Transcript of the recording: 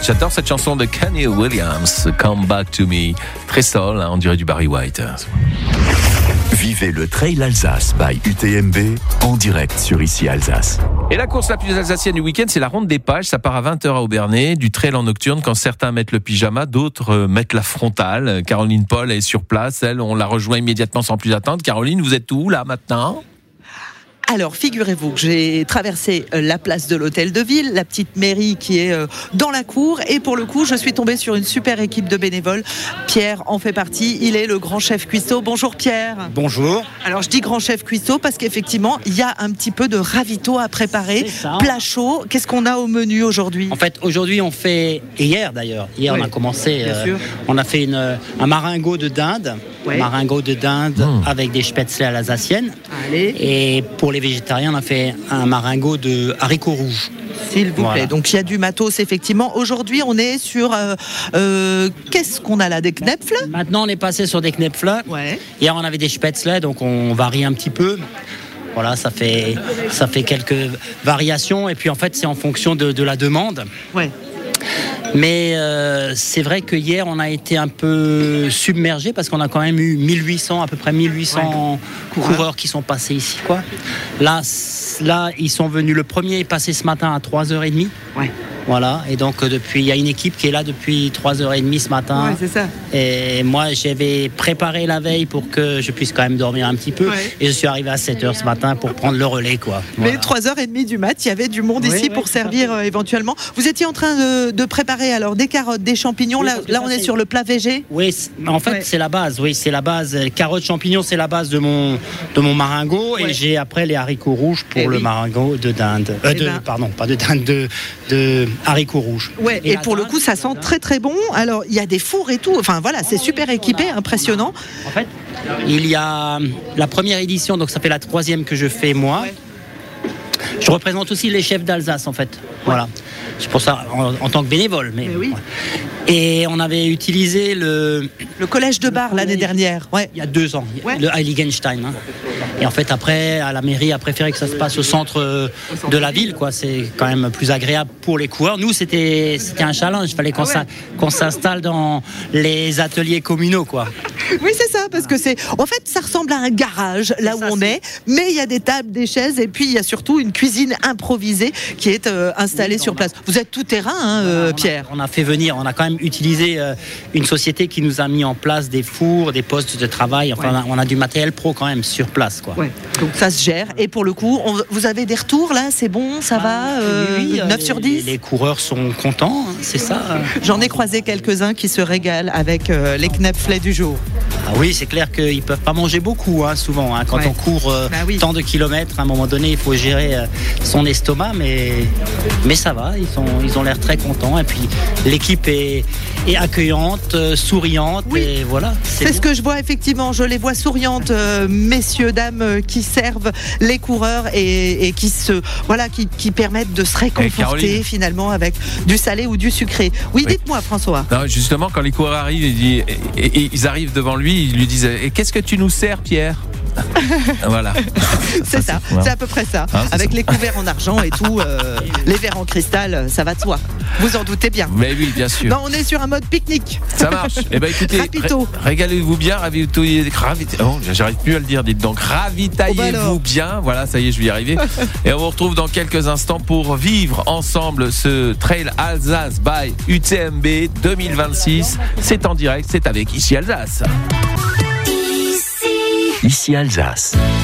J'adore cette chanson de Kanye Williams, Come Back to Me. Très sol, on dirait du Barry White. Vivez le Trail Alsace by UTMB en direct sur Ici Alsace. Et la course la plus alsacienne du week-end, c'est la Ronde des Pages. Ça part à 20h à Aubernais, du trail en nocturne quand certains mettent le pyjama, d'autres mettent la frontale. Caroline Paul est sur place, elle, on la rejoint immédiatement sans plus attendre. Caroline, vous êtes où là maintenant ? Alors, figurez-vous que j'ai traversé la place de l'Hôtel de Ville, la petite mairie qui est dans la cour, et pour le coup, je suis tombée sur une super équipe de bénévoles. Pierre en fait partie, il est le grand chef cuistot. Bonjour Pierre. Bonjour. Alors, je dis grand chef cuistot parce qu'effectivement, il y a un petit peu de ravito à préparer, plat chaud. Qu'est-ce qu'on a au menu aujourd'hui ? En fait, aujourd'hui, on fait, et hier d'ailleurs, oui. On a commencé, on a fait un maringot de dinde, avec des spätzle à l'alsacienne. Allez. Et pour les végétariens, on a fait un maringot de haricots rouges. S'il vous plaît. Donc il y a du matos effectivement. Aujourd'hui, on est sur qu'est-ce qu'on a là, des knepfle ? Maintenant, on est passé sur des knepfle. Ouais. Hier, on avait des spätzle, donc on varie un petit peu. Voilà, ça fait quelques variations. Et puis en fait, c'est en fonction de la demande. Ouais. Mais c'est vrai que hier on a été un peu submergé parce qu'on a quand même eu à peu près 1800 coureurs qui sont passés ici, quoi. Là ils sont venus, le premier est passé ce matin à 3h30. Ouais. Voilà, et donc depuis, il y a une équipe qui est là depuis 3h30 ce matin. Ouais, c'est ça. Et moi, j'avais préparé la veille pour que je puisse quand même dormir un petit peu. Ouais. Et je suis arrivé à 7h ce matin pour prendre le relais, quoi. Voilà. Mais 3h30 du mat, il y avait du monde ici pour servir éventuellement. Vous étiez en train de préparer alors des carottes, des champignons. Là, on est sur le plat végé. Oui, en fait, c'est la base. Oui, c'est la base. Les carottes, champignons, c'est la base de mon maringot. Ouais. Et j'ai après les haricots rouges pour le maringot de dinde. Pardon, pas de dinde, de haricots rouges. Ouais, et pour le coup, ça sent très très bon. Alors, il y a des fours et tout. Enfin voilà, c'est super équipé, impressionnant. En fait, il y a la première édition, donc ça fait la 3e que je fais moi. Ouais. Je représente aussi les chefs d'Alsace, en fait. Voilà. C'est pour ça, en tant que bénévole. Mais oui. Et on avait utilisé le collège de Bar l'année dernière. Ouais. Il y a 2 ans, le Heiligenstein. Hein. Et en fait, après, à la mairie a préféré que ça se passe au centre de la ville, quoi. C'est quand même plus agréable pour les coureurs. Nous, c'était un challenge. Il fallait qu'on s'installe dans les ateliers communaux, quoi. Oui, c'est ça, parce que en fait, ça ressemble à un garage là où on est, mais il y a des tables, des chaises, et puis il y a surtout une cuisine improvisée qui est installée sur place. Vous êtes tout terrain, hein, Pierre. On a fait venir, on a quand même utilisé une société qui nous a mis en place des fours, des postes de travail. Enfin, on a du matériel pro quand même sur place, quoi. Ouais. Donc ça se gère. Et pour le coup, vous avez des retours là, c'est bon, ça va, 9 sur 10. Les coureurs sont contents, hein, c'est ça. J'en ai croisé quelques-uns qui se régalent avec les knepfle du jour. Ah oui, c'est clair qu'ils ne peuvent pas manger beaucoup, hein, souvent. Hein. Quand on court tant de kilomètres, à un moment donné, il faut gérer son estomac, mais ça va, ils ont l'air très contents. Et puis l'équipe est accueillante, souriante, et voilà. C'est ce que je vois effectivement, je les vois souriantes, messieurs, dames, qui servent les coureurs et qui permettent de se réconforter finalement avec du salé ou du sucré. Oui, dites-moi François. Non, justement, quand les coureurs arrivent, ils arrivent devant lui, ils lui disent « Et qu'est-ce que tu nous sers, Pierre ?» Voilà. C'est ça, c'est à peu près ça. Avec les couverts en argent et tout, les verres en cristal, ça va de soi. Vous en doutez bien. Mais oui, bien sûr. Non, on est sur un mode pique-nique. Ça marche. Eh ben écoutez, régalez-vous bien, j'arrive plus à le dire, dites donc, ravitaillez-vous bien. Voilà, ça y est, je vais y arriver. Et on vous retrouve dans quelques instants pour vivre ensemble ce Trail Alsace by UTMB 2026. C'est en direct, c'est avec Ici Alsace. Ici Alsace.